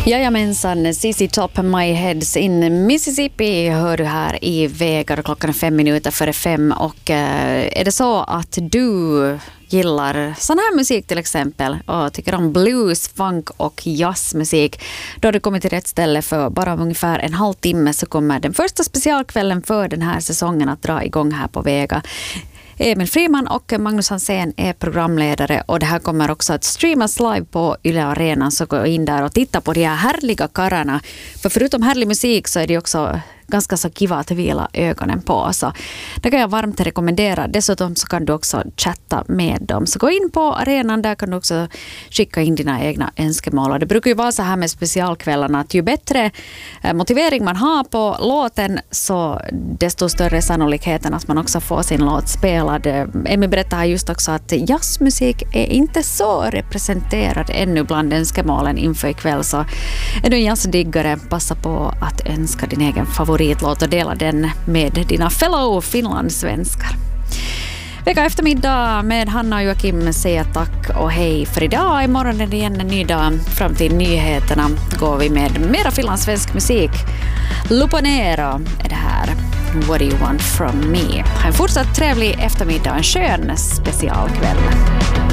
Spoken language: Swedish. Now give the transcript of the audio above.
Jajamensan, ZZ Top, My Heads in Mississippi hör du här i Vägar. Klockan är 5 minuter före 5 och är det så att du gillar sån här musik till exempel och tycker om blues, funk och jazzmusik, då har du kommit till rätt ställe. För bara om ungefär en halvtimme så kommer den första specialkvällen för den här säsongen att dra igång här på Vega. Emil Friman och Magnus Hansen är programledare och det här kommer också att streamas live på Yle Arena, så gå in där och titta på de här härliga kararna. För förutom härlig musik så är det också ganska så kiva att vila ögonen på. Så det kan jag varmt rekommendera. Dessutom så kan du också chatta med dem. Så gå in på arenan, där kan du också skicka in dina egna önskemål. Och det brukar ju vara så här med specialkvällarna att ju bättre motivering man har på låten, så desto större sannolikheten att man också får sin låt spelad. Emmy berättade just också att jazzmusik är inte så representerad ännu bland önskemålen inför ikväll. Så är du en jazzdiggare, passa på att önska din egen favoritlåt och dela den med dina fellow finlandssvenskar. Vecka eftermiddag med Hanna och Joakim säger tack och hej för idag. Imorgon är det igen en ny dag. Fram till nyheterna går vi med mera finlandssvensk musik. Luponero är det här. What do you want from me? Ha en fortsatt trevlig eftermiddag, en skön specialkväll.